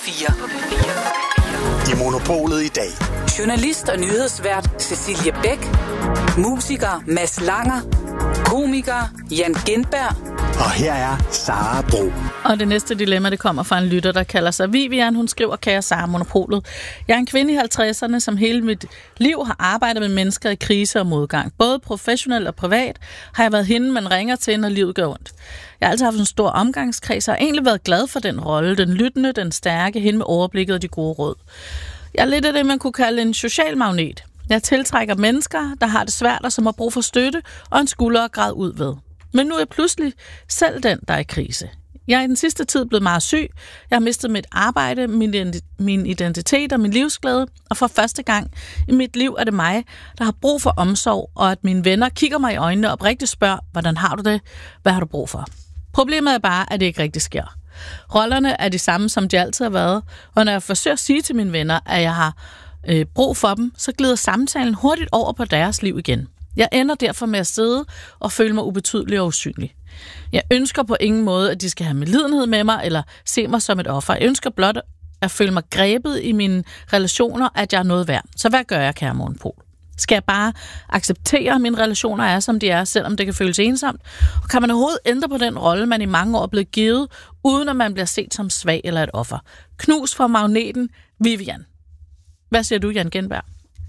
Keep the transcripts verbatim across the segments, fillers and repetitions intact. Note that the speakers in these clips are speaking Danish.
fire. I Monopolet i dag. Journalist og nyhedsvært Cecilie Bæk. Musiker Mads Langer. Komiker Jan Gintberg. Og her er Sara Bro. Og det næste dilemma, det kommer fra en lytter, der kalder sig Vivian. Hun skriver, kære Sara, Monopolet. Jeg er en kvinde i halvtredserne, som hele mit liv har arbejdet med mennesker i krise og modgang. Både professionelt og privat har jeg været hende, man ringer til, når livet gør ondt. Jeg har altid haft en stor omgangskreds og har egentlig været glad for den rolle. Den lyttende, den stærke, hende med overblikket og de gode råd. Jeg er lidt af det, man kunne kalde en social magnet. Jeg tiltrækker mennesker, der har det svært og som har brug for støtte og en skulder at græde ud ved. Men nu er jeg pludselig selv den, der er i krise. Jeg er i den sidste tid blevet meget syg. Jeg har mistet mit arbejde, min identitet og min livsglæde. Og for første gang i mit liv er det mig, der har brug for omsorg, og at mine venner kigger mig i øjnene og oprigtigt spørger, hvordan har du det? Hvad har du brug for? Problemet er bare, at det ikke rigtig sker. Rollerne er de samme, som de altid har været, og når jeg forsøger at sige til mine venner, at jeg har øh, brug for dem, så glider samtalen hurtigt over på deres liv igen. Jeg ender derfor med at sidde og føle mig ubetydelig og usynlig. Jeg ønsker på ingen måde, at de skal have medlidenhed med mig eller se mig som et offer. Jeg ønsker blot at føle mig grebet i mine relationer, at jeg er noget værd. Så hvad gør jeg, kære Monopol? Skal jeg bare acceptere, at mine relationer er, som de er, selvom det kan føles ensomt? Og kan man overhovedet ændre på den rolle, man i mange år er blevet givet, uden at man bliver set som svag eller et offer? Knus for magneten, Vivian. Hvad siger du, Jan Gintberg?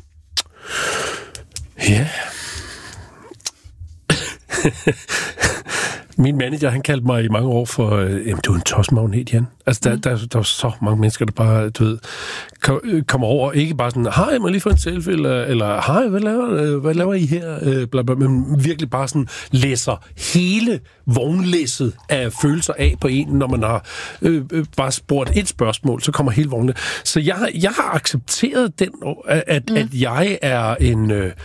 Ja... Min manager, han kaldte mig i mange år for, øh, jamen, du er en tosmagnet, Jan. Altså, der, mm. der, der, der er så mange mennesker, der bare, du ved, kommer over, ikke bare sådan, hej, må lige få en selfie, eller, eller hej, hvad laver, hvad laver I her? Øh, bla, bla, men virkelig bare sådan læser hele vognlæsset af følelser af på en, når man har øh, øh, bare spurgt et spørgsmål, så kommer hele vognlæsset. Så jeg, jeg har accepteret den, at, mm. at jeg er en... Øh,